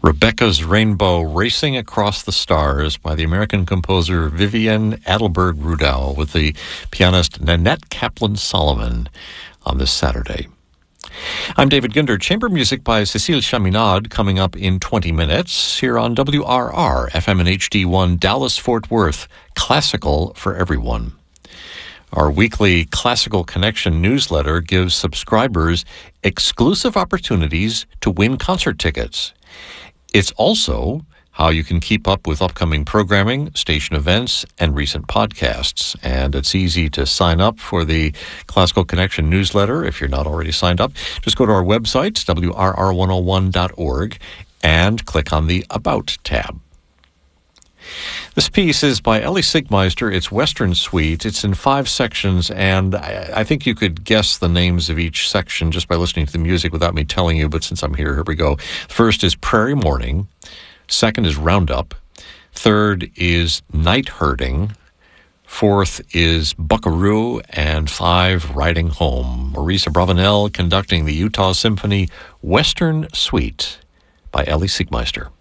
Rebecca's Rainbow Racing Across the Stars by the American composer Vivian Adelberg Rudau with the pianist Nanette Kaplan-Solomon on this Saturday. I'm David Ginder. Chamber music by Cécile Chaminade coming up in 20 minutes here on WRR, FM and HD1, Dallas-Fort Worth, classical for everyone. Our weekly Classical Connection newsletter gives subscribers exclusive opportunities to win concert tickets. It's also how you can keep up with upcoming programming, station events, and recent podcasts. And it's easy to sign up for the Classical Connection newsletter if you're not already signed up. Just go to our website, wrr101.org, and click on the About tab. This piece is by Elie Siegmeister. It's Western Suite. It's in 5 sections, and I think you could guess the names of each section just by listening to the music without me telling you, but since I'm here we go. First is Prairie Morning. Second is Roundup. Third is Night Herding. Fourth is Buckaroo. And 5, Riding Home. Maurice Abravanel conducting the Utah Symphony Western Suite by Elie Siegmeister.